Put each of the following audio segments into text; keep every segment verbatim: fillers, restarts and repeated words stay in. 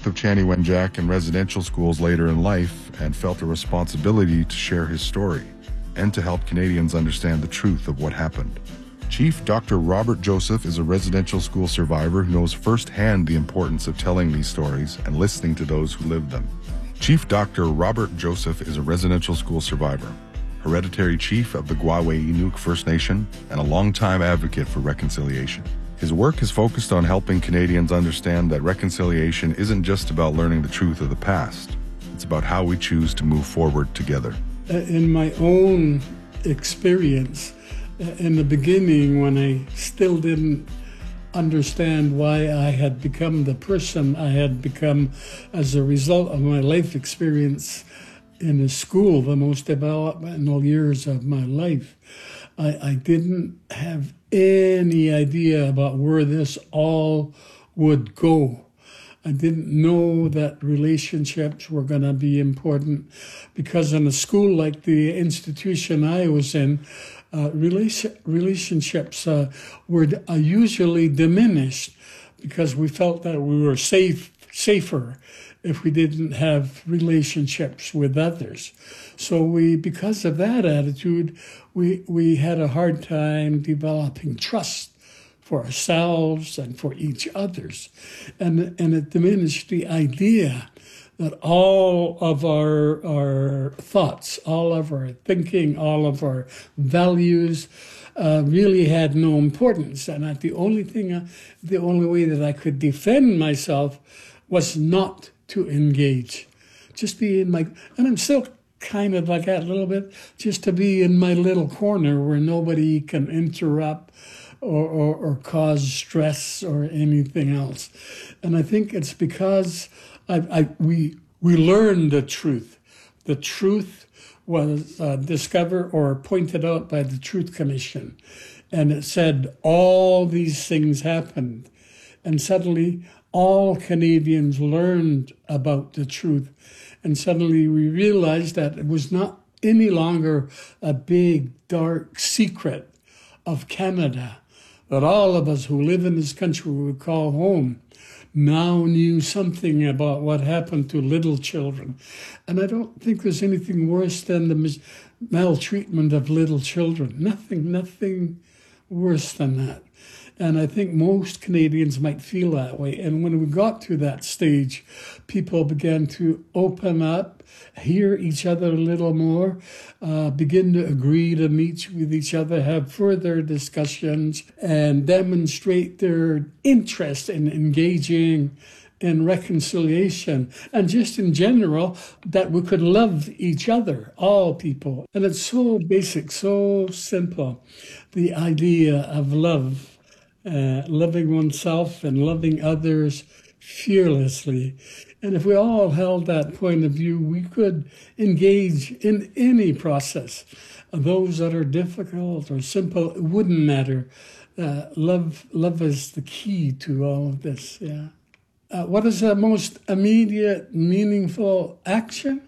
youth of Chanie-Wenjack in residential schools later in life and felt a responsibility to share his story and to help Canadians understand the truth of what happened. Chief Doctor Robert Joseph is a residential school survivor who knows firsthand the importance of telling these stories and listening to those who lived them. Chief Doctor Robert Joseph is a residential school survivor, hereditary chief of the Gwawe-Inuk First Nation, and a longtime advocate for reconciliation. His work is focused on helping Canadians understand that reconciliation isn't just about learning the truth of the past. It's about how we choose to move forward together. In my own experience, in the beginning, when I still didn't understand why I had become the person I had become as a result of my life experience in a school, the most developmental years of my life, I, I didn't have any idea about where this all would go. I didn't know that relationships were going to be important, because in a school like the institution I was in, uh, relation, relationships uh, were uh, usually diminished because we felt that we were safe, safer if we didn't have relationships with others. So we, because of that attitude, we, we had a hard time developing trust for ourselves and for each others. And, and it diminished the idea that all of our, our thoughts, all of our thinking, all of our values uh, really had no importance. And that the only thing, uh, the only way that I could defend myself was not to engage. Just be in my, and I'm still kind of like that a little bit, just to be in my little corner where nobody can interrupt or, or, or cause stress or anything else. And I think it's because I, I we we learned the truth. The truth was uh, discovered or pointed out by the Truth Commission. And it said all these things happened. And suddenly all Canadians learned about the truth. And suddenly we realized that it was not any longer a big, dark secret of Canada, that all of us who live in this country we would call home now knew something about what happened to little children. And I don't think there's anything worse than the mis- maltreatment of little children. Nothing, nothing worse than that. And I think most Canadians might feel that way. And when we got to that stage, people began to open up, hear each other a little more, uh, begin to agree to meet with each other, have further discussions, and demonstrate their interest in engaging in reconciliation, and just in general, that we could love each other, all people. And it's so basic, so simple, the idea of love. Uh, loving oneself and loving others fearlessly. And if we all held that point of view, we could engage in any process. Those that are difficult or simple, it wouldn't matter. Uh, love, love is the key to all of this, yeah. Uh, what is the most immediate, meaningful action?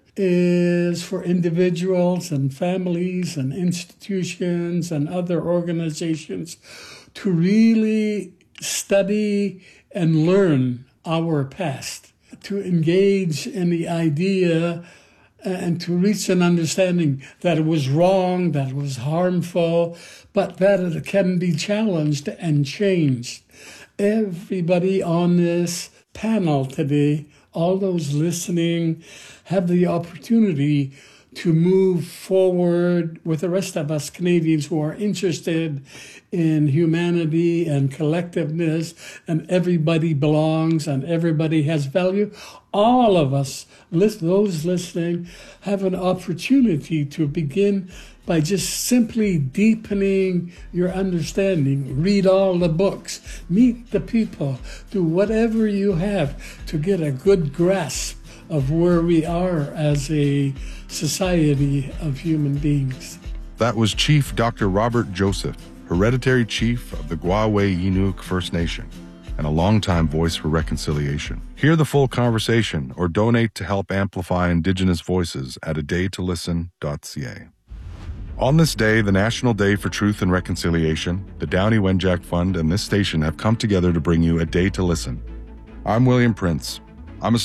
Is for individuals and families and institutions and other organizations to really study and learn our past, to engage in the idea and to reach an understanding that it was wrong, that it was harmful, but that it can be challenged and changed. Everybody on this panel today, all those listening, have the opportunity to move forward with the rest of us Canadians who are interested in humanity and collectiveness, and everybody belongs and everybody has value. All of us, those listening, have an opportunity to begin by just simply deepening your understanding. Read all the books, meet the people, do whatever you have to get a good grasp of where we are as a society of human beings. That was Chief Doctor Robert Joseph, hereditary chief of the Gwawe-Inuk First Nation and a longtime voice for reconciliation. Hear the full conversation or donate to help amplify Indigenous voices at a day to listen dot c a. On this day, the National Day for Truth and Reconciliation, the Downie-Wenjack Fund and this station have come together to bring you A Day to Listen. I'm William Prince.